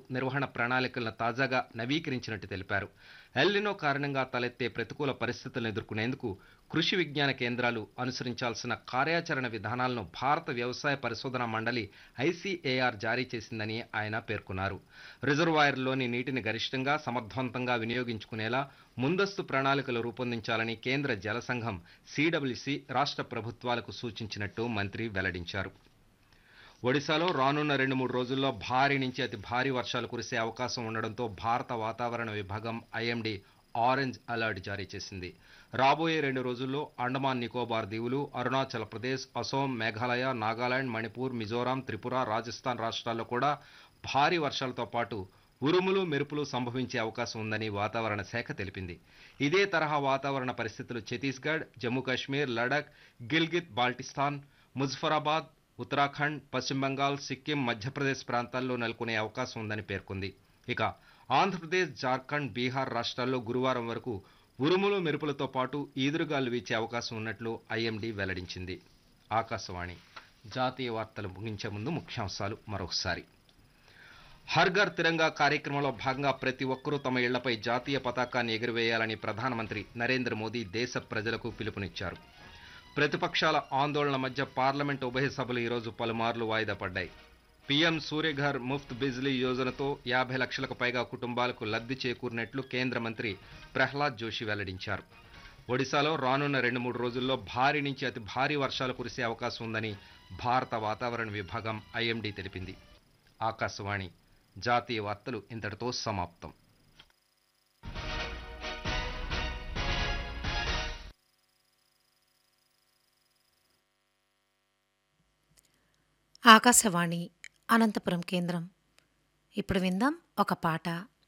నిర్వహణ ప్రణాళికలను తాజాగా నవీకరించినట్టు తెలిపారు. ఎల్నినో కారణంగా తలెత్తే ప్రతికూల పరిస్థితులను ఎదుర్కొనేందుకు కృషి విజ్ఞాన కేంద్రాలు అనుసరించాల్సిన కార్యాచరణ విధానాలను భారత వ్యవసాయ పరిశోధనా మండలి ఐసీఏఆర్ జారీ చేసిందని ఆయన పేర్కొన్నారు. రిజర్వాయర్లోని నీటిని గరిష్టంగా సమర్థవంతంగా వినియోగించుకునేలా ముందస్తు ప్రణాళికలు రూపొందించాలని కేంద్ర జల సంఘం సిడబ్ల్యూసి రాష్ట్ర ప్రభుత్వాలకు సూచించినట్టు మంత్రి వెల్లడించారు. ఒడిశాలో రానున్న 2-3 రోజుల్లో భారీ నుంచి అతి భారీ వర్షాలు కురిసే అవకాశం ఉండడంతో భారత వాతావరణ విభాగం ఐఎండీ ఆరెంజ్ అలర్ట్ జారీ చేసింది. రాబోయే 2 రోజుల్లో అండమాన్ నికోబార్ దీవులు, అరుణాచల్ ప్రదేశ్, అసోం, మేఘాలయ, నాగాలాండ్, మణిపూర్, మిజోరాం, త్రిపుర, రాజస్థాన్ రాష్ట్రాల్లో కూడా భారీ వర్షాలతో పాటు ఉరుములు మెరుపులు సంభవించే అవకాశం ఉందని వాతావరణ శాఖ తెలిపింది. ఇదే తరహా వాతావరణ పరిస్థితులు ఛత్తీస్గఢ్, జమ్మూ కాశ్మీర్, లడాక్, గిల్గిత్ బాల్టిస్తాన్, ముజఫరాబాద్, ఉత్తరాఖండ్, పశ్చిమ బంగాల్, సిక్కిం, మధ్యప్రదేశ్ ప్రాంతాల్లో నెలకొనే అవకాశం ఉందని పేర్కొంది. ఇక ఆంధ్రప్రదేశ్, జార్ఖండ్, బీహార్ రాష్ట్రాల్లో గురువారం వరకు ఉరుములు మెరుపులతో పాటు ఈదురుగాలు వీచే అవకాశం ఉన్నట్లు ఐఎండీ వెల్లడించింది. ఆకాశవాణి జాతీయ వార్తలు ముగించే ముందు ముఖ్యాంశాలు మరొకసారి. హర్ ఘర్ తిరంగా కార్యక్రమంలో భాగంగా ప్రతి ఒక్కరూ తమ ఇళ్లపై జాతీయ పతాకాన్ని ఎగురవేయాలని ప్రధానమంత్రి నరేంద్ర మోదీ దేశ ప్రజలకు పిలుపునిచ్చారు. ప్రతిపక్షాల ఆందోళన మధ్య పార్లమెంట్ ఉభయ సభలు ఈరోజు పలుమార్లు వాయిదా పడ్డాయి. పీఎం సూర్యఘర్ ముఫ్త్ బిజ్లీ యోజనతో 50 లక్షలకు పైగా కుటుంబాలకు లబ్ధి చేకూరినట్లు కేంద్ర మంత్రి ప్రహ్లాద్ జోషి వెల్లడించారు. ఒడిశాలో రానున్న 2-3 రోజుల్లో భారీ నుంచి అతి భారీ వర్షాలు కురిసే అవకాశం ఉందని భారత వాతావరణ విభాగం ఐఎండీ తెలిపింది. ఆకాశవాణి జాతీయ వార్తలు ఇంతటితో సమాప్తం. ఆకాశవాణి అనంతపురం కేంద్రం. ఇప్పుడు విందాం ఒక పాట.